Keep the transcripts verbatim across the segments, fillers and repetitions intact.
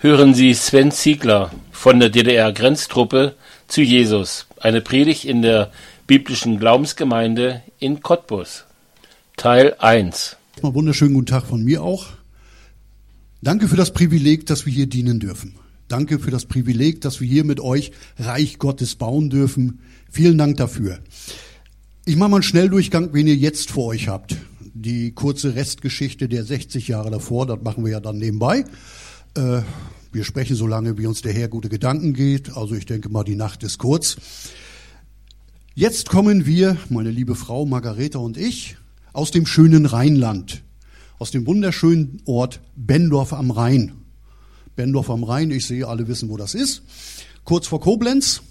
Hören Sie Sven Ziegler von der D D R-Grenztruppe zu Jesus, eine Predigt in der biblischen Glaubensgemeinde in Cottbus. Teil eins. Mal wunderschönen guten Tag von mir auch. Danke für das Privileg, dass wir hier dienen dürfen. Danke für das Privileg, dass wir hier mit euch Reich Gottes bauen dürfen. Vielen Dank dafür. Ich mache mal einen Schnelldurchgang, wen ihr jetzt vor euch habt. Die kurze Restgeschichte der sechzig Jahre davor, das machen wir ja dann nebenbei. Äh, wir sprechen so lange, wie uns der Herr gute Gedanken geht. Also ich denke mal, die Nacht ist kurz. Jetzt kommen wir, meine liebe Frau Margareta und ich, aus dem schönen Rheinland. Aus dem wunderschönen Ort Benndorf am Rhein. Benndorf am Rhein, ich sehe, alle wissen, wo das ist. Kurz vor Koblenz,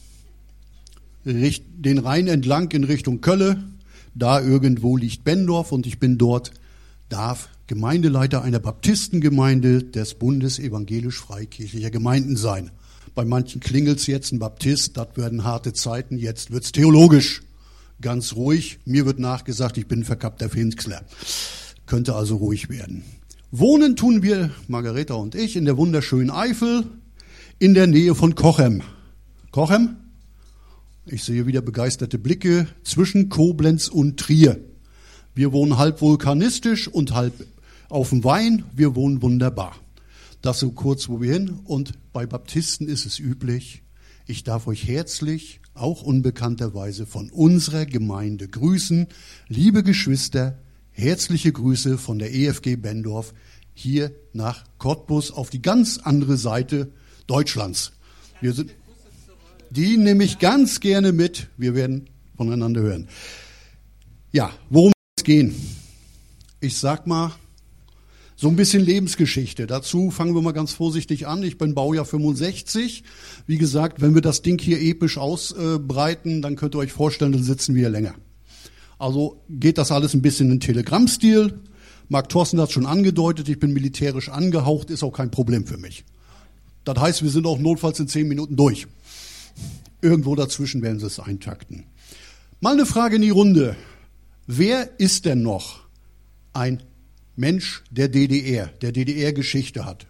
den Rhein entlang in Richtung Kölle. Da irgendwo liegt Benndorf und ich bin dort, darf Gemeindeleiter einer Baptistengemeinde des Bundes evangelisch-freikirchlicher Gemeinden sein. Bei manchen klingelt's jetzt, ein Baptist, das werden harte Zeiten, jetzt wird's theologisch. Ganz ruhig, mir wird nachgesagt, ich bin ein verkappter Pfingstler. Könnte also ruhig werden. Wohnen tun wir, Margareta und ich, in der wunderschönen Eifel, in der Nähe von Cochem. Cochem? Ich sehe wieder begeisterte Blicke, zwischen Koblenz und Trier. Wir wohnen halb vulkanistisch und halb auf dem Wein. Wir wohnen wunderbar. Das so kurz, wo wir hin. Und bei Baptisten ist es üblich, ich darf euch herzlich, auch unbekannterweise, von unserer Gemeinde grüßen. Liebe Geschwister, herzliche Grüße von der E F G Benndorf hier nach Cottbus auf die ganz andere Seite Deutschlands. Wir sind, die nehme ich ganz gerne mit. Wir werden voneinander hören. Ja, worum es gehen? Ich sag mal, so ein bisschen Lebensgeschichte. Dazu fangen wir mal ganz vorsichtig an. Ich bin Baujahr fünfundsechzig. Wie gesagt, wenn wir das Ding hier episch ausbreiten, dann könnt ihr euch vorstellen, dann sitzen wir hier länger. Also geht das alles ein bisschen in Telegramm-Stil. Marc Thorsten hat es schon angedeutet, ich bin militärisch angehaucht, ist auch kein Problem für mich. Das heißt, wir sind auch notfalls in zehn Minuten durch. Irgendwo dazwischen werden sie es eintakten. Mal eine Frage in die Runde. Wer ist denn noch ein Mensch der D D R, der D D R-Geschichte hat?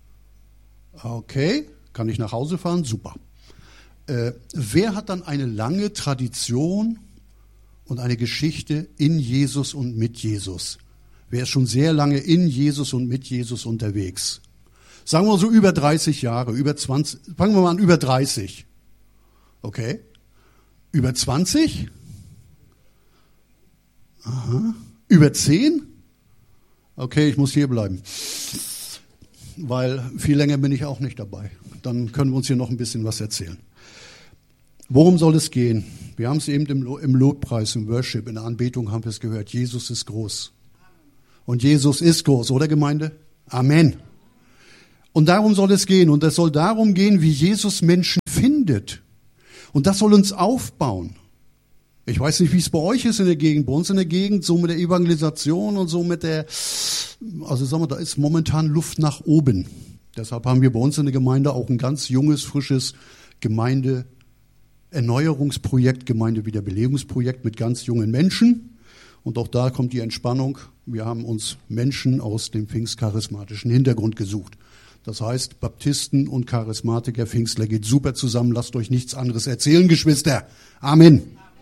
Okay, kann ich nach Hause fahren? Super. Äh, wer hat dann eine lange Tradition und eine Geschichte in Jesus und mit Jesus? Wer ist schon sehr lange in Jesus und mit Jesus unterwegs? Sagen wir so über dreißig Jahre, über zwanzig, fangen wir mal an, über dreißig. Okay. Über zwanzig? Aha. Über zehn? Okay, ich muss hier bleiben. Weil viel länger bin ich auch nicht dabei. Dann können wir uns hier noch ein bisschen was erzählen. Worum soll es gehen? Wir haben es eben im, im Lobpreis, im Worship, in der Anbetung haben wir es gehört. Jesus ist groß. Und Jesus ist groß, oder Gemeinde? Amen. Und darum soll es gehen. Und es soll darum gehen, wie Jesus Menschen findet. Und das soll uns aufbauen. Ich weiß nicht, wie es bei euch ist in der Gegend. Bei uns in der Gegend, so mit der Evangelisation und so mit der, also sagen wir, da ist momentan Luft nach oben. Deshalb haben wir bei uns in der Gemeinde auch ein ganz junges, frisches Gemeindeerneuerungsprojekt, Gemeindewiederbelebungsprojekt mit ganz jungen Menschen. Und auch da kommt die Entspannung. Wir haben uns Menschen aus dem pfingstcharismatischen Hintergrund gesucht. Das heißt, Baptisten und Charismatiker, Pfingstler geht super zusammen. Lasst euch nichts anderes erzählen, Geschwister. Amen.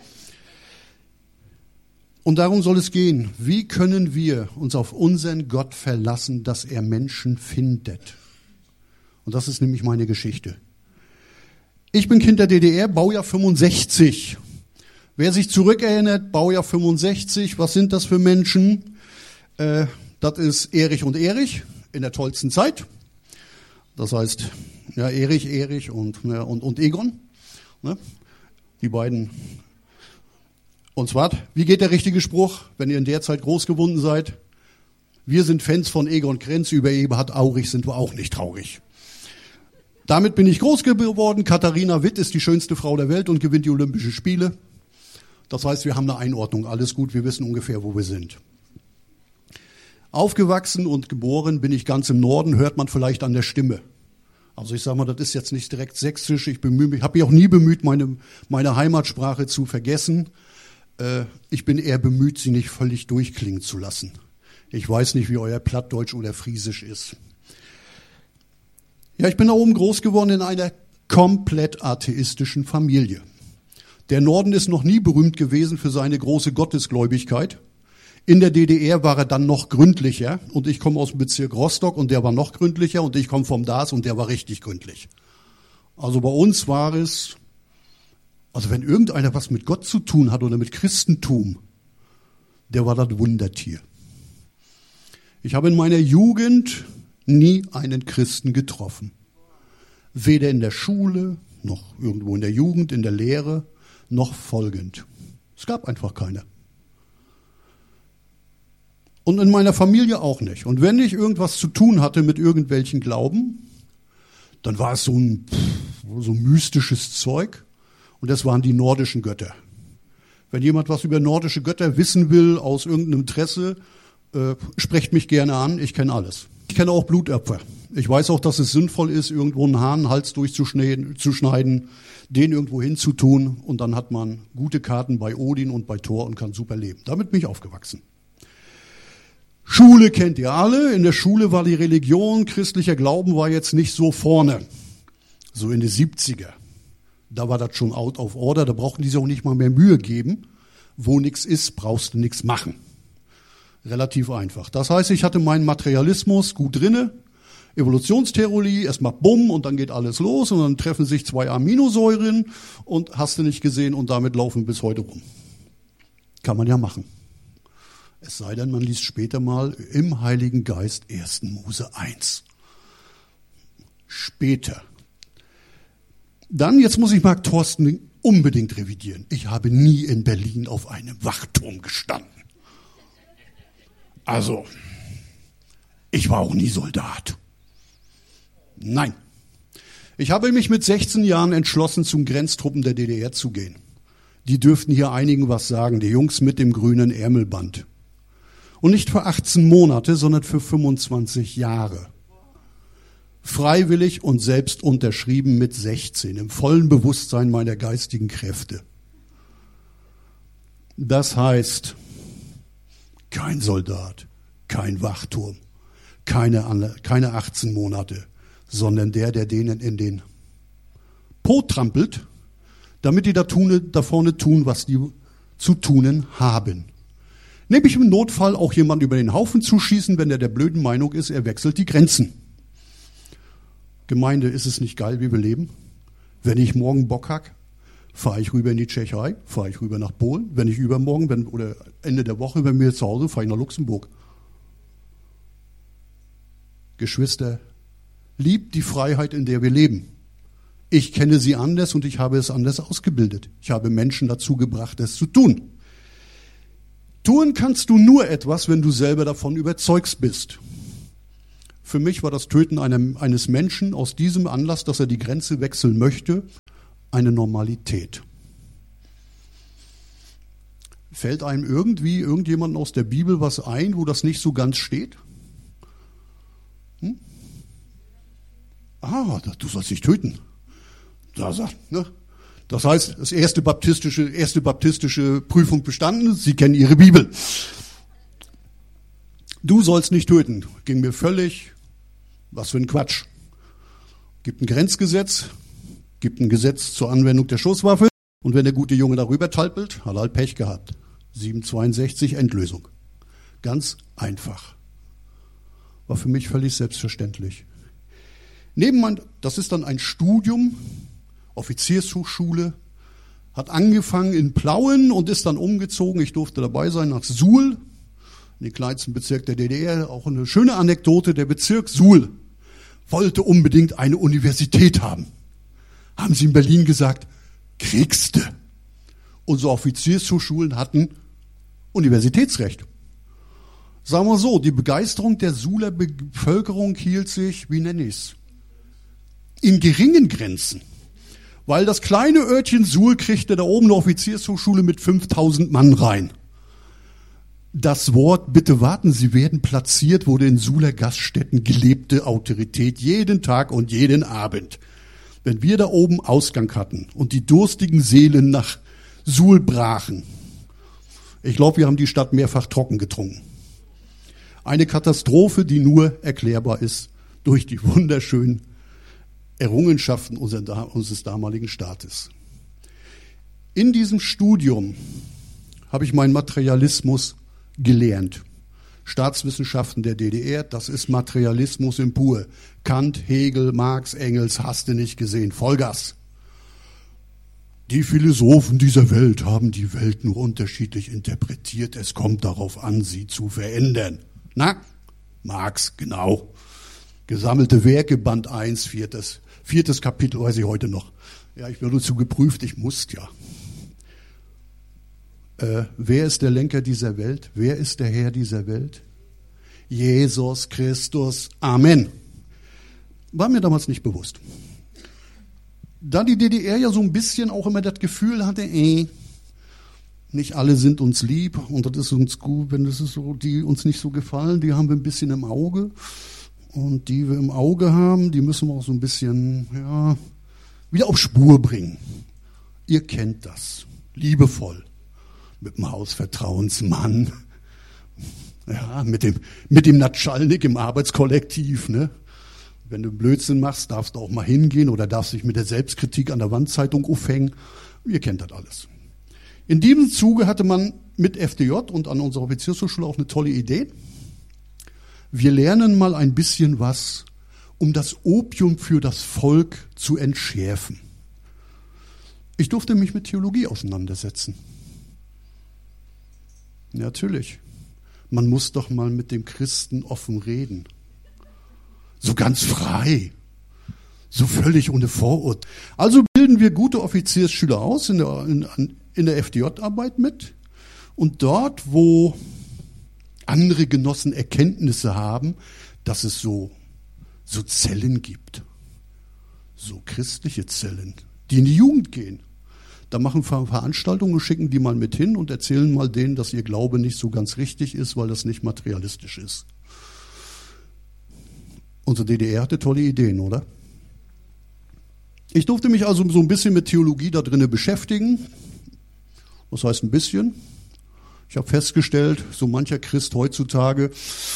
Und darum soll es gehen. Wie können wir uns auf unseren Gott verlassen, dass er Menschen findet? Und das ist nämlich meine Geschichte. Ich bin Kind der D D R, Baujahr fünfundsechzig. Wer sich zurückerinnert, Baujahr fünfundsechzig, was sind das für Menschen? Äh, das ist Erich und Erich in der tollsten Zeit. Das heißt, ja, Erich, Erich und, ja, und, und Egon. Ne? Die beiden. Und zwar, wie geht der richtige Spruch, wenn ihr in der Zeit groß geworden seid? Wir sind Fans von Egon Krenz, über Eberhard Aurich sind wir auch nicht traurig. Damit bin ich groß geworden. Katharina Witt ist die schönste Frau der Welt und gewinnt die Olympischen Spiele. Das heißt, wir haben eine Einordnung. Alles gut, wir wissen ungefähr, wo wir sind. Aufgewachsen und geboren bin ich ganz im Norden, hört man vielleicht an der Stimme. Also ich sage mal, das ist jetzt nicht direkt sächsisch. Ich bemühe mich, habe mich auch nie bemüht, meine, meine Heimatsprache zu vergessen. Äh, ich bin eher bemüht, sie nicht völlig durchklingen zu lassen. Ich weiß nicht, wie euer Plattdeutsch oder Friesisch ist. Ja, ich bin da oben groß geworden in einer komplett atheistischen Familie. Der Norden ist noch nie berühmt gewesen für seine große Gottesgläubigkeit. In der D D R war er dann noch gründlicher und ich komme aus dem Bezirk Rostock und der war noch gründlicher und ich komme vom D A S und der war richtig gründlich. Also bei uns war es, also wenn irgendeiner was mit Gott zu tun hat oder mit Christentum, der war das Wundertier. Ich habe in meiner Jugend nie einen Christen getroffen. Weder in der Schule, noch irgendwo in der Jugend, in der Lehre, noch folgend. Es gab einfach keine. Und in meiner Familie auch nicht. Und wenn ich irgendwas zu tun hatte mit irgendwelchen Glauben, dann war es so ein, so mystisches Zeug. Und das waren die nordischen Götter. Wenn jemand was über nordische Götter wissen will, aus irgendeinem Interesse, äh, sprecht mich gerne an, ich kenne alles. Ich kenne auch Blutopfer. Ich weiß auch, dass es sinnvoll ist, irgendwo einen Hahn, Hals durchzuschneiden, zu schneiden, den irgendwo hinzutun. Und dann hat man gute Karten bei Odin und bei Thor und kann super leben. Damit bin ich aufgewachsen. Schule kennt ihr alle. In der Schule war die Religion, christlicher Glauben war jetzt nicht so vorne. So in den siebziger. Da war das schon out of order. Da brauchten die sich auch nicht mal mehr Mühe geben. Wo nichts ist, brauchst du nichts machen. Relativ einfach. Das heißt, ich hatte meinen Materialismus gut drinne. Evolutionstheorie, erstmal bumm und dann geht alles los und dann treffen sich zwei Aminosäuren und hast du nicht gesehen und damit laufen wir bis heute rum. Kann man ja machen. Es sei denn, man liest später mal im Heiligen Geist ersten Mose eins. Später. Dann, jetzt muss ich Mark Thorsten unbedingt revidieren. Ich habe nie in Berlin auf einem Wachturm gestanden. Also, ich war auch nie Soldat. Nein. Ich habe mich mit sechzehn Jahren entschlossen, zum Grenztruppen der D D R zu gehen. Die dürften hier einigen was sagen, die Jungs mit dem grünen Ärmelband. Und nicht für achtzehn Monate, sondern für fünfundzwanzig Jahre. Freiwillig und selbst unterschrieben mit sechzehn, im vollen Bewusstsein meiner geistigen Kräfte. Das heißt, kein Soldat, kein Wachturm, keine, keine achtzehn Monate, sondern der, der denen in den Po trampelt, damit die da, tun, da vorne tun, was die zu tunen haben. Nämlich im Notfall auch jemand über den Haufen zu schießen, wenn der der blöden Meinung ist, er wechselt die Grenzen. Gemeinde, ist es nicht geil, wie wir leben? Wenn ich morgen Bock habe, fahre ich rüber in die Tschechei, fahre ich rüber nach Polen. Wenn ich übermorgen wenn, oder Ende der Woche, wenn wir zu Hause, fahre ich nach Luxemburg. Geschwister, liebt die Freiheit, in der wir leben. Ich kenne sie anders und ich habe es anders ausgebildet. Ich habe Menschen dazu gebracht, es zu tun. Tun kannst du nur etwas, wenn du selber davon überzeugt bist. Für mich war das Töten einem, eines Menschen aus diesem Anlass, dass er die Grenze wechseln möchte, eine Normalität. Fällt einem irgendwie irgendjemandem aus der Bibel was ein, wo das nicht so ganz steht? Hm? Ah, du sollst nicht töten. Da sagt, ne? Das heißt, das erste baptistische, erste baptistische Prüfung bestanden, Sie kennen Ihre Bibel. Du sollst nicht töten. Ging mir völlig, was für ein Quatsch. Gibt ein Grenzgesetz, gibt ein Gesetz zur Anwendung der Schusswaffe und wenn der gute Junge darüber talpelt, hat er halt Pech gehabt. siebenhundertzweiundsechzig Endlösung. Ganz einfach. War für mich völlig selbstverständlich. Neben mein, das ist dann ein Studium, Offiziershochschule, hat angefangen in Plauen und ist dann umgezogen, ich durfte dabei sein, nach Suhl, in den kleinsten Bezirk der D D R. Auch eine schöne Anekdote, der Bezirk Suhl wollte unbedingt eine Universität haben. Haben sie in Berlin gesagt, kriegste. Unsere Offiziershochschulen hatten Universitätsrecht. Sagen wir so, die Begeisterung der Suhler Bevölkerung hielt sich, wie nenne ich es, in geringen Grenzen. Weil das kleine Örtchen Suhl kriegte da oben eine Offiziershochschule mit fünftausend Mann rein. Das Wort, bitte warten, Sie werden platziert, wurde in Suhler Gaststätten gelebte Autorität jeden Tag und jeden Abend. Wenn wir da oben Ausgang hatten und die durstigen Seelen nach Suhl brachen, ich glaube, wir haben die Stadt mehrfach trocken getrunken. Eine Katastrophe, die nur erklärbar ist durch die wunderschönen Errungenschaften unseres damaligen Staates. In diesem Studium habe ich meinen Materialismus gelernt. Staatswissenschaften der D D R, das ist Materialismus in pur. Kant, Hegel, Marx, Engels, hast du nicht gesehen, Vollgas. Die Philosophen dieser Welt haben die Welt nur unterschiedlich interpretiert. Es kommt darauf an, sie zu verändern. Na, Marx, genau. Gesammelte Werke, Band eins, viertes, viertes Kapitel, weiß ich heute noch. Ja, ich bin dazu geprüft, ich muss ja. Äh, wer ist der Lenker dieser Welt? Wer ist der Herr dieser Welt? Jesus Christus. Amen. War mir damals nicht bewusst. Da die D D R ja so ein bisschen auch immer das Gefühl hatte, eh, nicht alle sind uns lieb und das ist uns gut, wenn das ist so, die uns nicht so gefallen, die haben wir ein bisschen im Auge. Und die wir im Auge haben, die müssen wir auch so ein bisschen, ja, wieder auf Spur bringen. Ihr kennt das. Liebevoll. Mit dem Hausvertrauensmann. Ja, mit dem, mit dem Natschalnik im Arbeitskollektiv, ne? Wenn du Blödsinn machst, darfst du auch mal hingehen oder darfst dich mit der Selbstkritik an der Wandzeitung aufhängen. Ihr kennt das alles. In diesem Zuge hatte man mit F D J und an unserer Offiziershochschule auch eine tolle Idee. Wir lernen mal ein bisschen was, um das Opium für das Volk zu entschärfen. Ich durfte mich mit Theologie auseinandersetzen. Natürlich. Man muss doch mal mit dem Christen offen reden. So ganz frei. So völlig ohne Vorurteil. Also bilden wir gute Offiziersschüler aus in der, in, in der F D J-Arbeit mit. Und dort, wo andere Genossen Erkenntnisse haben, dass es so, so Zellen gibt. So christliche Zellen, die in die Jugend gehen. Da machen wir Veranstaltungen und schicken die mal mit hin und erzählen mal denen, dass ihr Glaube nicht so ganz richtig ist, weil das nicht materialistisch ist. Unsere D D R hatte tolle Ideen, oder? Ich durfte mich also so ein bisschen mit Theologie da drinnen beschäftigen. Was heißt ein bisschen? Ich habe festgestellt, so mancher Christ heutzutage,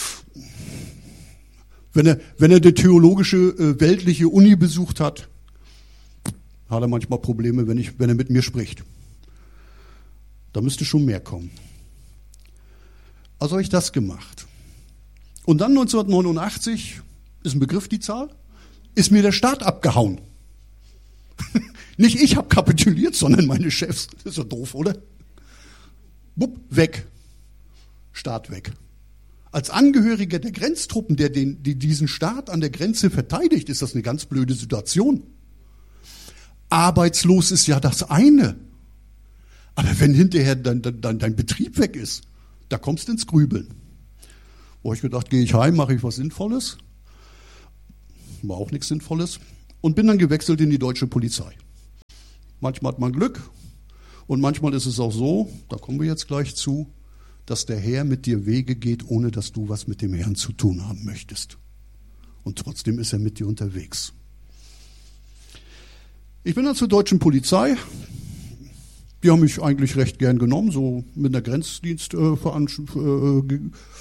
wenn er, wenn er die theologische, äh, weltliche Uni besucht hat, hat er manchmal Probleme, wenn, ich, wenn er mit mir spricht. Da müsste schon mehr kommen. Also habe ich das gemacht. Und dann neunzehnhundertneunundachtzig, ist ein Begriff die Zahl, ist mir der Staat abgehauen. Nicht ich habe kapituliert, sondern meine Chefs. Das ist ja doof, oder? Bupp, weg. Staat weg. Als Angehöriger der Grenztruppen, der den, die diesen Staat an der Grenze verteidigt, ist das eine ganz blöde Situation. Arbeitslos ist ja das eine. Aber wenn hinterher dein, dein, dein Betrieb weg ist, da kommst du ins Grübeln. Wo ich gedacht, gehe ich heim, mache ich was Sinnvolles. War auch nichts Sinnvolles. Und bin dann gewechselt in die deutsche Polizei. Manchmal hat man Glück und manchmal ist es auch so, da kommen wir jetzt gleich zu, dass der Herr mit dir Wege geht, ohne dass du was mit dem Herrn zu tun haben möchtest. Und trotzdem ist er mit dir unterwegs. Ich bin dann zur deutschen Polizei. Die haben mich eigentlich recht gern genommen, so mit einer Grenzdiensthistorie,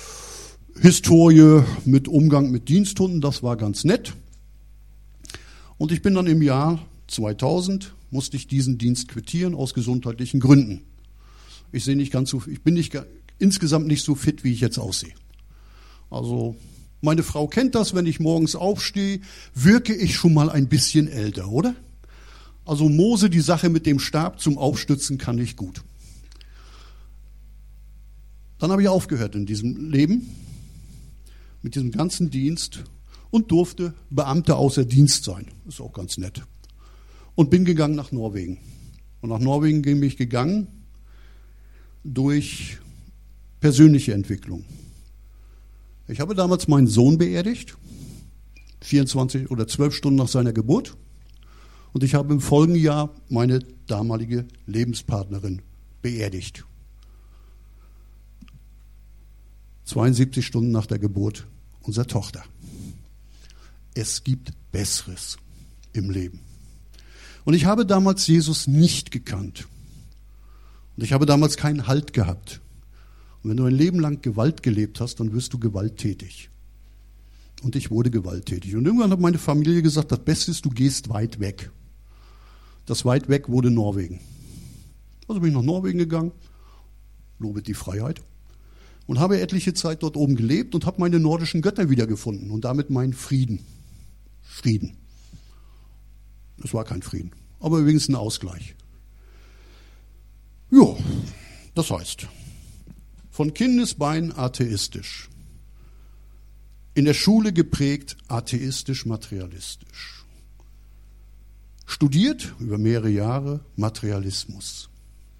äh, mit Umgang mit Diensthunden, das war ganz nett. Und ich bin dann im Jahr zweitausend, musste ich diesen Dienst quittieren aus gesundheitlichen Gründen. Ich sehe nicht ganz so, ich bin nicht, insgesamt nicht so fit, wie ich jetzt aussehe. Also meine Frau kennt das, wenn ich morgens aufstehe, wirke ich schon mal ein bisschen älter, oder? Also Mose, die Sache mit dem Stab zum Aufstützen kann ich gut. Dann habe ich aufgehört in diesem Leben, mit diesem ganzen Dienst und durfte Beamter außer Dienst sein. Ist auch ganz nett. Und bin gegangen nach Norwegen. Und nach Norwegen bin ich gegangen durch persönliche Entwicklung. Ich habe damals meinen Sohn beerdigt, vierundzwanzig oder zwölf Stunden nach seiner Geburt. Und ich habe im folgenden Jahr meine damalige Lebenspartnerin beerdigt. zweiundsiebzig Stunden nach der Geburt unserer Tochter. Es gibt Besseres im Leben. Und ich habe damals Jesus nicht gekannt. Und ich habe damals keinen Halt gehabt. Und wenn du ein Leben lang Gewalt gelebt hast, dann wirst du gewalttätig. Und ich wurde gewalttätig. Und irgendwann hat meine Familie gesagt, das Beste ist, du gehst weit weg. Das weit weg wurde Norwegen. Also bin ich nach Norwegen gegangen, lobet die Freiheit, und habe etliche Zeit dort oben gelebt und habe meine nordischen Götter wiedergefunden und damit meinen Frieden. Frieden. Es war kein Frieden, aber wenigstens ein Ausgleich. Ja, das heißt, von Kindesbein atheistisch, in der Schule geprägt atheistisch-materialistisch, studiert über mehrere Jahre Materialismus,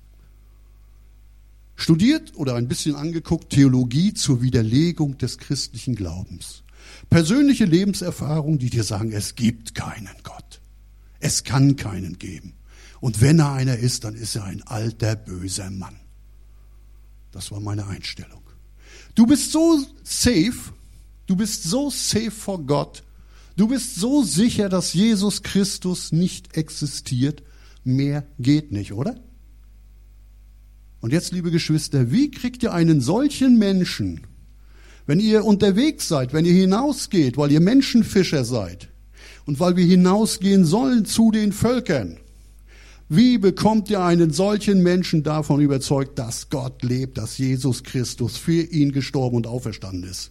studiert oder ein bisschen angeguckt Theologie zur Widerlegung des christlichen Glaubens, persönliche Lebenserfahrung, die dir sagen, es gibt keinen Gott, es kann keinen geben. Und wenn er einer ist, dann ist er ein alter, böser Mann. Das war meine Einstellung. Du bist so safe, du bist so safe vor Gott, du bist so sicher, dass Jesus Christus nicht existiert, mehr geht nicht, oder? Und jetzt, liebe Geschwister, wie kriegt ihr einen solchen Menschen, wenn ihr unterwegs seid, wenn ihr hinausgeht, weil ihr Menschenfischer seid und weil wir hinausgehen sollen zu den Völkern, wie bekommt ihr einen solchen Menschen davon überzeugt, dass Gott lebt, dass Jesus Christus für ihn gestorben und auferstanden ist?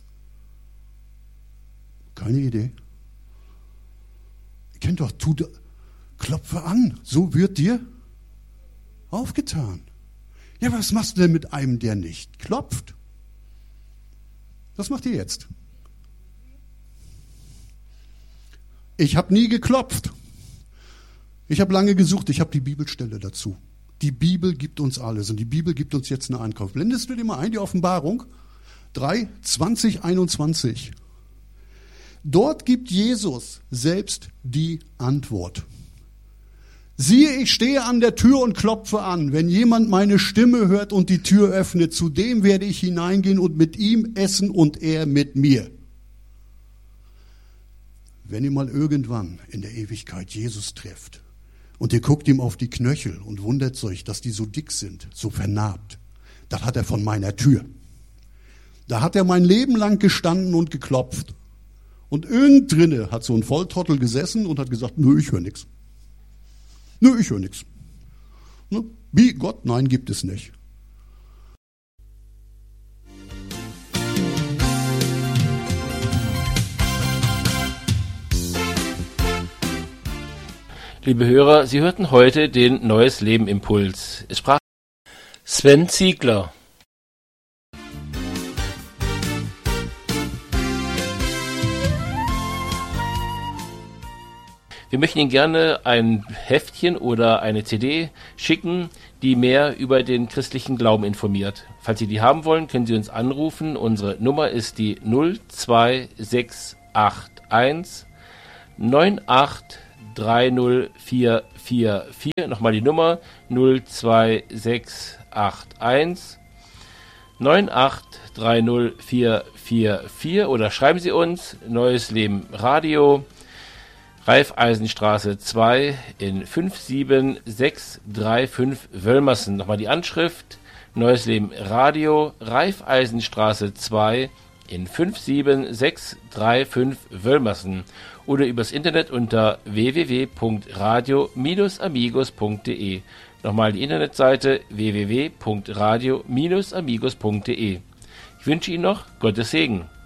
Keine Idee. Ihr kennt doch, tu, klopfe an, so wird dir aufgetan. Ja, was machst du denn mit einem, der nicht klopft? Was macht ihr jetzt? Ich habe nie geklopft. Ich habe lange gesucht, ich habe die Bibelstelle dazu. Die Bibel gibt uns alles und die Bibel gibt uns jetzt eine Einkauf. Blendest du dir mal ein, die Offenbarung drei, zwanzig, einundzwanzig. Dort gibt Jesus selbst die Antwort. Siehe, ich stehe an der Tür und klopfe an. Wenn jemand meine Stimme hört und die Tür öffnet, zu dem werde ich hineingehen und mit ihm essen und er mit mir. Wenn ihr mal irgendwann in der Ewigkeit Jesus trefft und ihr guckt ihm auf die Knöchel und wundert euch, dass die so dick sind, so vernarbt, das hat er von meiner Tür. Da hat er mein Leben lang gestanden und geklopft. Und irgend drinne hat so ein Volltrottel gesessen und hat gesagt, nö, ich höre nichts. Nö, ich höre nichts. Wie Gott? Nein, gibt es nicht. Liebe Hörer, Sie hörten heute den Neues Leben Impuls. Es sprach Sven Ziegler. Wir möchten Ihnen gerne ein Heftchen oder eine C D schicken, die mehr über den christlichen Glauben informiert. Falls Sie die haben wollen, können Sie uns anrufen. Unsere Nummer ist die null zwei sechs acht eins neun acht drei null vier vier vier. Nochmal die Nummer null zwei sechs acht eins neun acht drei null vier vier vier oder schreiben Sie uns Neues Leben Radio, Raiffeisenstraße zwei in fünf sieben sechs drei fünf Wölmersen. Nochmal die Anschrift, Neues Leben Radio, Raiffeisenstraße zwei in fünf sieben sechs drei fünf Wölmersen. Oder übers Internet unter w w w punkt radio Bindestrich amigos punkt d e. Nochmal die Internetseite w w w punkt radio Bindestrich amigos punkt d e. Ich wünsche Ihnen noch Gottes Segen.